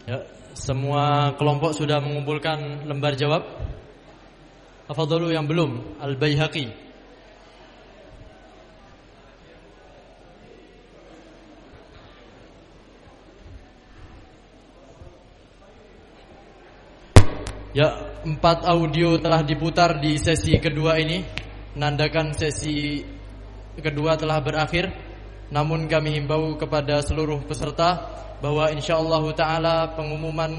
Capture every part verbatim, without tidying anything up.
Ya, semua kelompok sudah mengumpulkan lembar jawab. Afadhalu yang belum, Al-Baihaqi. Ya, empat audio telah diputar di sesi kedua ini, menandakan sesi kedua telah berakhir. Namun kami himbau kepada seluruh peserta bahwa insyaallah taala pengumuman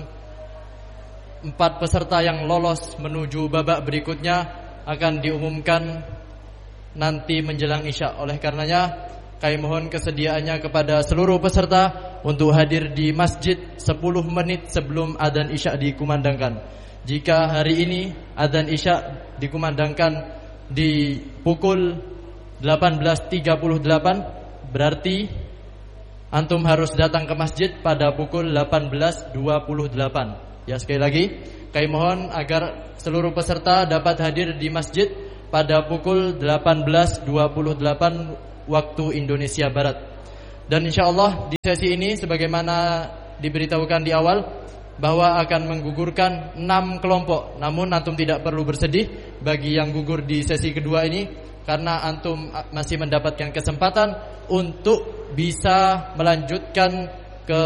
empat peserta yang lolos menuju babak berikutnya akan diumumkan nanti menjelang Isya. Oleh karenanya kami mohon kesediaannya kepada seluruh peserta untuk hadir di masjid sepuluh menit sebelum adzan Isya dikumandangkan. Jika hari ini adzan Isya dikumandangkan di pukul delapan belas tiga puluh delapan, berarti antum harus datang ke masjid pada pukul delapan belas dua puluh delapan. Ya, sekali lagi kami mohon agar seluruh peserta dapat hadir di masjid pada pukul delapan belas dua puluh delapan waktu Indonesia Barat. Dan insyaallah di sesi ini sebagaimana diberitahukan di awal bahwa akan menggugurkan enam kelompok. Namun antum tidak perlu bersedih bagi yang gugur di sesi kedua ini, karena antum masih mendapatkan kesempatan untuk bisa melanjutkan ke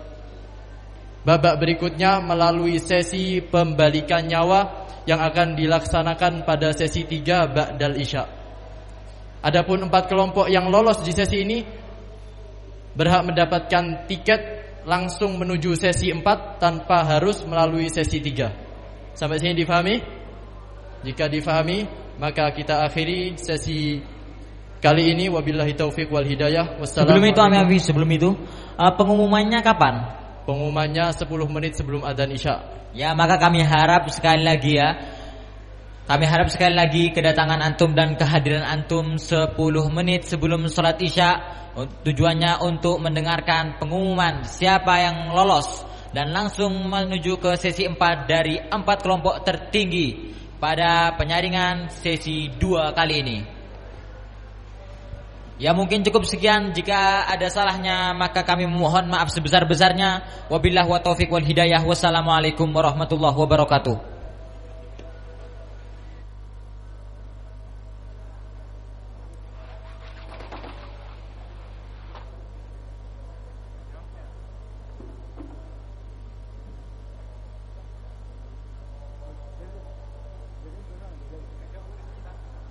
babak berikutnya melalui sesi pembalikan nyawa yang akan dilaksanakan pada sesi tiga ba'dal Isya. Adapun empat kelompok yang lolos di sesi ini berhak mendapatkan tiket langsung menuju sesi empat tanpa harus melalui sesi tiga. Sampai sini difahami? Jika difahami, maka kita akhiri sesi kali ini. Wabillahi taufiq wal hidayah. Sebelum itu Ami Abi, sebelum itu uh, pengumumannya kapan? Pengumumannya sepuluh menit sebelum adzan Isya. Ya, maka kami harap sekali lagi ya, Kami harap sekali lagi kedatangan antum dan kehadiran antum sepuluh menit sebelum sholat Isya. Tujuannya untuk mendengarkan pengumuman siapa yang lolos dan langsung menuju ke sesi empat dari empat kelompok tertinggi pada penyaringan sesi dua kali ini. Ya, mungkin cukup sekian. Jika ada salahnya maka kami mohon maaf sebesar-besarnya. Wabillahi wa taufiq wal hidayah. Wassalamualaikum warahmatullahi wabarakatuh.